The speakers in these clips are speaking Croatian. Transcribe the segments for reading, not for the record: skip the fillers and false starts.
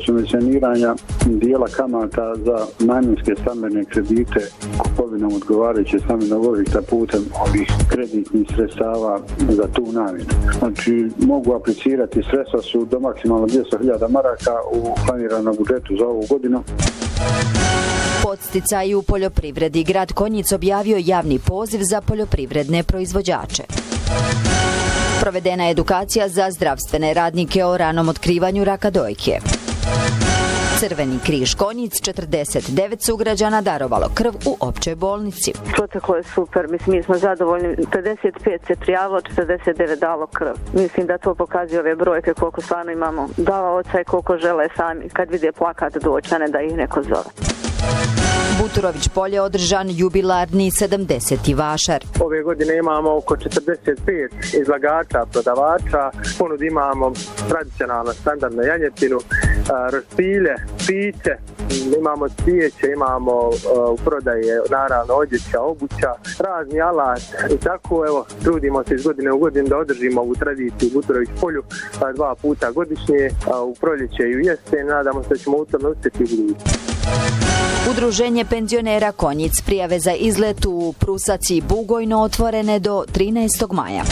subvencioniranja dijela kamata za namjenske stambene kredite kupovinom odgovarajuće stambenog objekta putem ovih kreditnih sredstava za tu namjenu. Znači, mogu aplicirati, sredstva su do maksimalno 200.000 maraka u planiranom budžetu za ovu godinu. Podsticaj u poljoprivredi. Grad Konjic objavio javni poziv za poljoprivredne proizvođače. Provedena je edukacija za zdravstvene radnike o ranom otkrivanju raka dojke. Crveni križ Konjic 49 sugrađana darovalo krv u općoj bolnici. Proteklo je super, mi smo zadovoljni. 55 se prijavilo, 49 dalo krv. Mislim da to pokazuje ove brojke koliko stvarno imamo davaoca i koliko žele sami kad vide plakat doći, a ne da ih neko zove. Buturović polje održan jubilarni 70. vašar. Ove godine imamo oko 45 izlagača, prodavača. Ponud imamo tradicionalno standardnu janjetinu, roštilje, piće, imamo cvijeće, imamo u prodaje naravno odjeća, obuća, razni alat i tako evo trudimo se iz godine u godinu da održimo ovu tradiciju u Buturović polju 2 puta godišnje, u proljeće i u jesen. Nadamo se da ćemo u tome uspjeti u budućnosti. Udruženje penzionera Konjic prijave za izlet u Prusac i Bugojno otvorene do 13. maja.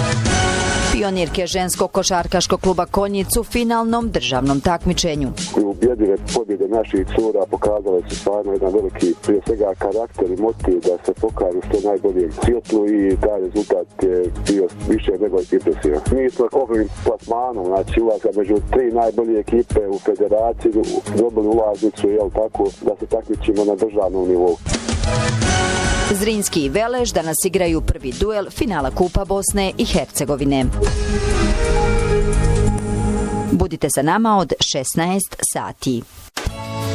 Pionirke ženskog košarkaškog kluba Konjic u finalnom državnom takmičenju. Ubjedljive pobjede naših cura pokazale su stvarno jedan veliki, prije svega, karakter i motiv da se pokažu što najbolje svjetlu i taj rezultat je bio više nego impresivan. Mi smo ovim plasmanom, znači ulazka među 3 najbolje ekipe u federaciji, dobili ulaznicu, jel tako, da se takmičimo na državnom nivou. Zrinski i Veleš danas igraju prvi duel finala Kupa Bosne i Hercegovine. Budite sa nama od 16 sati.